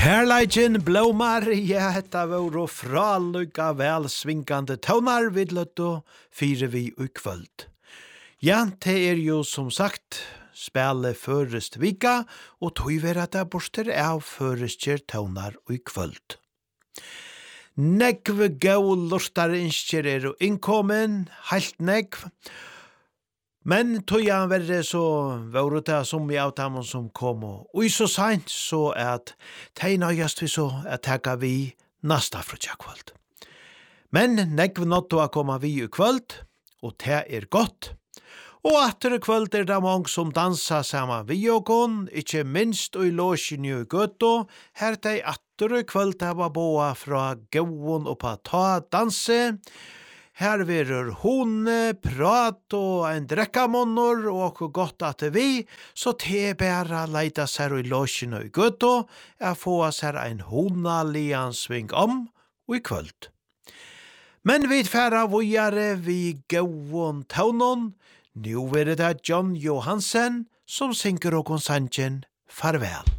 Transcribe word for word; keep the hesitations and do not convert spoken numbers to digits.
Kärleikin blomar, ja, hetta vore fralugga velsvingande tånar vid løtto, fire vi i kvöld. Ja, det er jo som sagt spela førest vika, og tog vera det borster av førestjer tånar i kvöld. Negv gau lortare innskjer er og innkommen, heilt negv, men tog han verre så var det som vi av dem som kom, og i så sent så at de nøyest vi så at teka vi nasta frutja kvöld. Men negv nåtto a koma vi i kvöld, og det er godt. Og atter kvöld er det mange som dansa saman vi og kon, ikkje minst og i låsjen i gøtto, her de atter kvöld hava boa fra gåon og på ta danse. Her verur hone, prat og en drekkamonnor og godt at vi, så te bæra leida seg i låsjen i gøtto, er få seg en hona lian sving om og i kvöld. Men vi færa vujare vi gåon taunon. Nu er det John Johansen som synker og konsangen farvel.